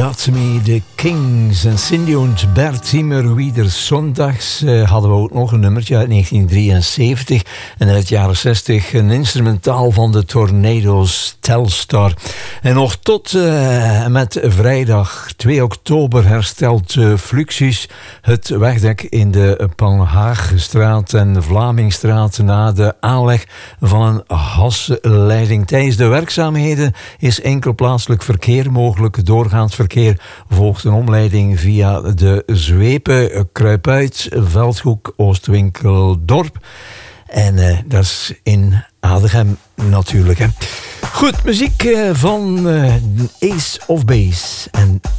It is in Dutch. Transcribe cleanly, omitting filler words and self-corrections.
Got Me, de Kings en Cindy und Bert immer wieder zondags hadden we ook nog een nummertje uit 1973 en uit de jaren 60 een instrumentaal van de Tornado's, Telstar. En nog tot met vrijdag 2 oktober herstelt Fluxus het wegdek in de Panhaagstraat en Vlamingstraat na de aanleg van een gasleiding. Tijdens de werkzaamheden is enkel plaatselijk verkeer mogelijk. Doorgaand verkeer volgt een omleiding via de Zwepen, Kruipuit, Veldhoek, Oostwinkeldorp. En dat is in Adegem natuurlijk. Hè. Goed, muziek van Ace of Base en